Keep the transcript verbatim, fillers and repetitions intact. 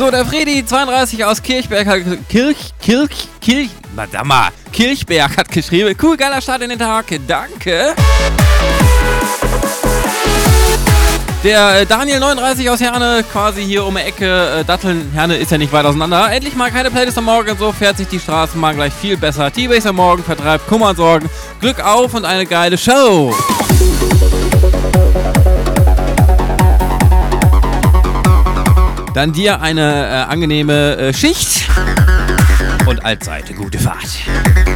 So, der Fredi zweiunddreißig aus Kirchberg hat Kirch, Kirch, Kirch, Madame, Kirchberg hat geschrieben. Cool, geiler Start in den Tag. Danke. Der äh, Daniel neununddreißig aus Herne, quasi hier um die Ecke. Äh, Datteln, Herne ist ja nicht weit auseinander. Endlich mal keine Playlist am Morgen, so fährt sich die Straßenbahn gleich viel besser. T-Base am Morgen vertreibt Kummer und Sorgen. Glück auf und eine geile Show. Dann dir eine äh, angenehme äh, Schicht und allzeit gute Fahrt.